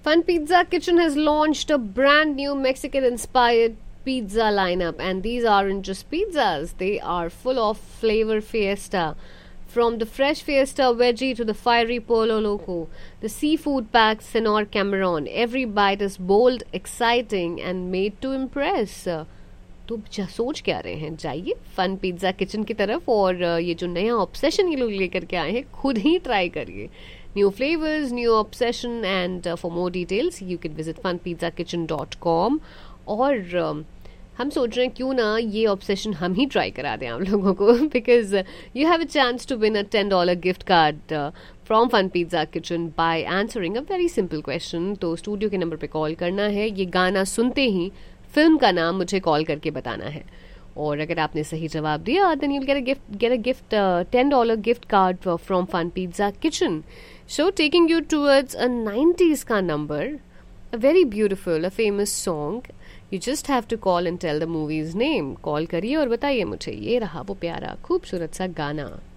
Fun Pizza Kitchen has launched a brand new Mexican-inspired pizza lineup, and these aren't just pizzas, they are full of flavor fiesta. From the fresh fiesta veggie to the fiery polo loco, the seafood packed Senor Cameron, every bite is bold, exciting, and made to impress. तो सोच क्या रहे हैं, जाइए fun pizza kitchen की तरफ और ये जो नया ऑब्सेशन ये लोग लेकर के आए हैं खुद ही ट्राई करिए. New flavours, new obsession, and for more details you can visit funpizzacitchen.com. और हम सोच रहे हैं क्यों ना ये ऑब्सेशन हम ही ट्राई करा दें आप लोगों को, because you have a chance to win a $10 gift card from fun pizza kitchen bye answering a very simple question. तो स्टूडियो के नंबर पे कॉल करना है, ये गाना सुनते ही फिल्म का नाम मुझे कॉल करके बताना है, और अगर आपने सही जवाब दिया then you get a gift $10 gift card from fun pizza kitchen. So taking you towards a 90s का number, a very beautiful, a famous song. You just have to call and tell the movies name. Call करिए और बताइए मुझे, ये रहा वो प्यारा खूबसूरत सा गाना.